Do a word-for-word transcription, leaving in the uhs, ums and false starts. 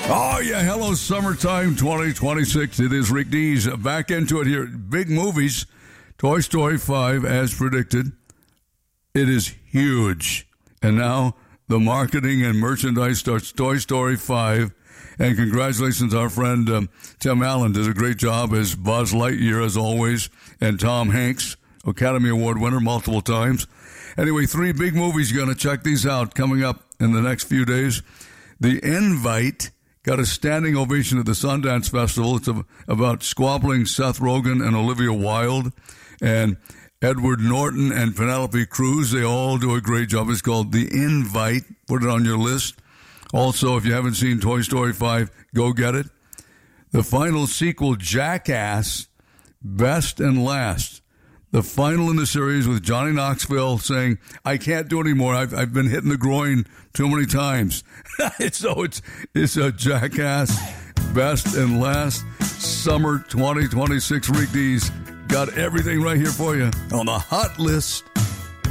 Oh, yeah. Hello, summertime twenty twenty-six. It is Rick Dees. Back into it here. Big movies. Toy Story five, as predicted. It is huge. And now the marketing and merchandise starts Toy Story five. And congratulations, our friend um, Tim Allen did a great job as Buzz Lightyear, as always. And Tom Hanks, Academy Award winner multiple times. Anyway, three big movies. You're going to check these out coming up in the next few days. The Invite got a standing ovation at the Sundance Festival. It's about squabbling Seth Rogen and Olivia Wilde. And Edward Norton and Penelope Cruz, they all do a great job. It's called The Invite. Put it on your list. Also, if you haven't seen Toy Story five, go get it. The final sequel, Jackass, Best and Last. The final in the series with Johnny Knoxville saying, I can't do it anymore. I've, I've been hitting the groin too many times. So it's, it's a Jackass, Best and Last. Summer twenty twenty-six. Rick Dees got everything right here for you on the hot list.